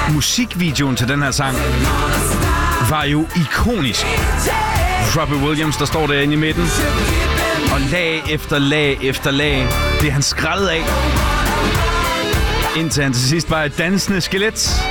musikvideoen til den her sang var jo ikonisk. Robbie Williams, der står derinde i midten, og lag efter lag efter lag bliver han skrællet af, indtil han til sidst var et dansende skelet.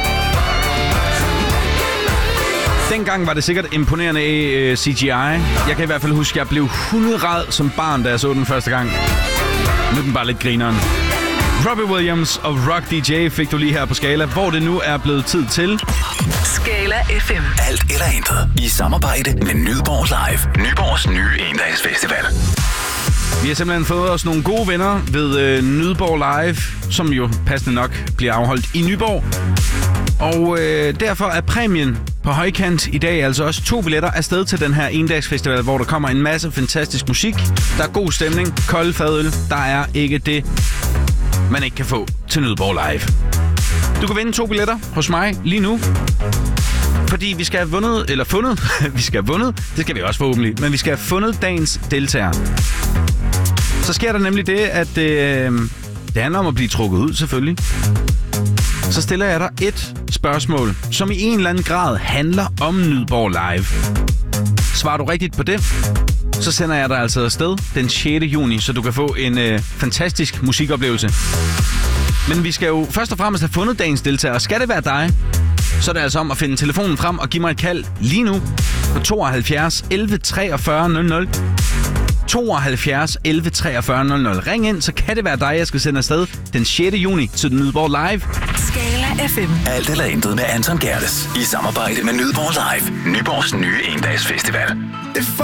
Dengang var det sikkert imponerende CGI. Jeg kan i hvert fald huske, at jeg blev hunderad som barn, da jeg så den første gang. Nu er den bare lidt grineren. Robbie Williams og Rock DJ fik du lige her på Skala, hvor det nu er blevet tid til Skala FM. Alt eller intet i samarbejde med Nyborg Live. Nyborgs nye endagsfestival. Vi har simpelthen fået os nogle gode venner ved Nyborg Live, som jo passende nok bliver afholdt i Nyborg. Og derfor er præmien på højkant i dag altså også 2 billetter afsted til den her endagsfestival, hvor der kommer en masse fantastisk musik. Der er god stemning, kold fadøl. Der er ikke det, man ikke kan få til Nyborg Live. Du kan vinde 2 billetter hos mig lige nu. Fordi vi skal have vundet, eller fundet, vi skal have vundet, det skal vi også forhåbentlig, men vi skal have fundet dagens deltager. Så sker der nemlig det, at det handler om at blive trukket ud, selvfølgelig. Så stiller jeg dig et spørgsmål, som i en eller anden grad handler om Nyborg Live. Svarer du rigtigt på det, så sender jeg dig altså afsted den 6. juni, så du kan få en fantastisk musikoplevelse. Men vi skal jo først og fremmest have fundet dagens deltager, og skal det være dig, så er det altså om at finde telefonen frem og give mig et kald lige nu på 72 11 43 00. 72 11 43 00. Ring ind, så kan det være dig, jeg skal sende afsted den 6. juni til Nyborg Live. Skala FM. Alt eller intet med Anton Gerdes i samarbejde med Nyborg Live. Nyborgs nye endagsfestival.